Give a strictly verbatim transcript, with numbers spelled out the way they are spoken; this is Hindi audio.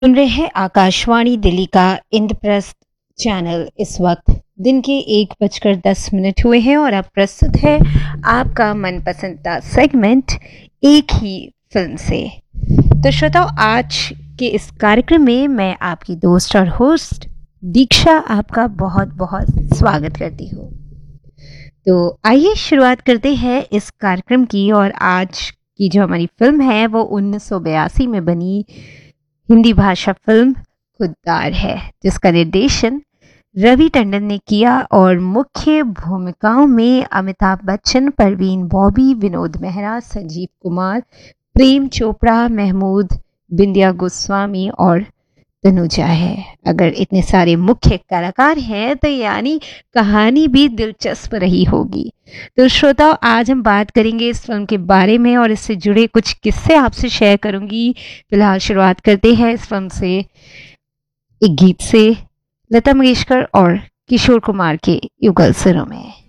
सुन रहे हैं आकाशवाणी दिल्ली का इंद्रप्रस्थ चैनल। इस वक्त दिन के एक बजकर दस मिनट हुए हैं और अब प्रस्तुत है आपका मनपसंदीदा सेगमेंट एक ही फिल्म से। तो श्रोताओ, आज के इस कार्यक्रम में मैं आपकी दोस्त और होस्ट दीक्षा आपका बहुत बहुत स्वागत करती हूँ। तो आइए शुरुआत करते हैं इस कार्यक्रम की। और आज की जो हमारी फिल्म है वो उन्नीस सौ बयासी में बनी हिंदी भाषा फिल्म खुद्दार है, जिसका निर्देशन रवि टंडन ने किया और मुख्य भूमिकाओं में अमिताभ बच्चन, परवीन बॉबी, विनोद मेहरा, संजीव कुमार, प्रेम चोपड़ा, महमूद बिंदिया गोस्वामी और तनुजा है। अगर इतने सारे मुख्य कलाकार हैं तो यानी कहानी भी दिलचस्प रही होगी। तो श्रोताओ, आज हम बात करेंगे इस फिल्म के बारे में और इससे जुड़े कुछ किस्से आपसे शेयर करूंगी। फिलहाल शुरुआत करते हैं इस फिल्म से एक गीत से, लता मंगेशकर और किशोर कुमार के युगल सुरों में।